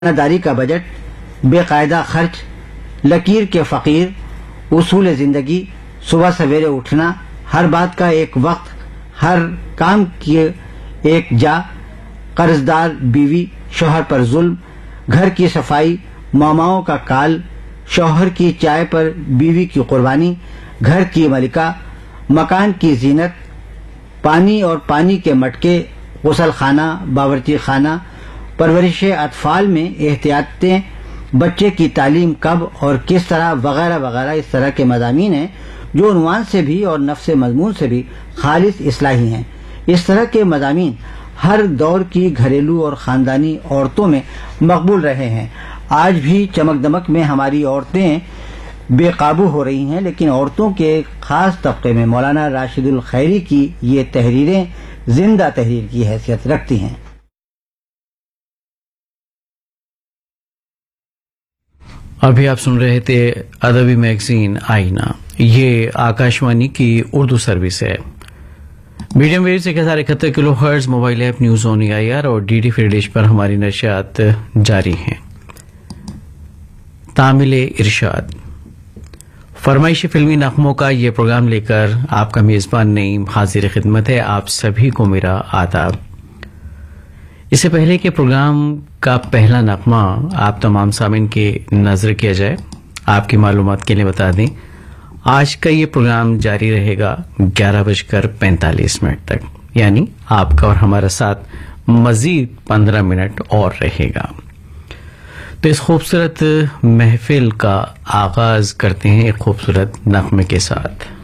داری کا بجٹ، بے قاعدہ خرچ، لکیر کے فقیر، اصول زندگی، صبح سویرے اٹھنا، ہر بات کا ایک وقت، ہر کام کی ایک جا، قرض دار بیوی، شوہر پر ظلم، گھر کی صفائی، ماماؤں کا کال، شوہر کی چائے پر بیوی کی قربانی، گھر کی ملکہ، مکان کی زینت، پانی اور پانی کے مٹکے، غسل خانہ، باورچی خانہ، پرورش اطفال میں احتیاطیں، بچے کی تعلیم کب اور کس طرح، وغیرہ وغیرہ. اس طرح کے مضامین ہیں جو عنوان سے بھی اور نفس مضمون سے بھی خالص اصلاحی ہیں. اس طرح کے مضامین ہر دور کی گھریلو اور خاندانی عورتوں میں مقبول رہے ہیں. آج بھی چمک دمک میں ہماری عورتیں بے قابو ہو رہی ہیں، لیکن عورتوں کے خاص طبقے میں مولانا راشد الخیری کی یہ تحریریں زندہ تحریر کی حیثیت رکھتی ہیں. ابھی آپ سن رہے تھے ادبی میگزین آئینہ. یہ آکاشوانی کی اردو سروس ہے. میڈیم ویو سے 1071 کلو hertz, mobile app news on AIR اور DD فری ڈش پر ہماری نشریات جاری ہیں. تامل ارشاد، فرمائشی فلمی نغموں کا یہ پروگرام لے کر آپ کا میزبان نعیم حاضر خدمت ہے. آپ سبھی کو میرا آداب. اس سے پہلے کہ پروگرام کا پہلا نغمہ آپ تمام سامعین کے نظر کیا جائے، آپ کی معلومات کے لیے بتا دیں آج کا یہ پروگرام جاری رہے گا 11:45 تک، یعنی آپ کا اور ہمارا ساتھ مزید 15 منٹ اور رہے گا. تو اس خوبصورت محفل کا آغاز کرتے ہیں ایک خوبصورت نغمے کے ساتھ.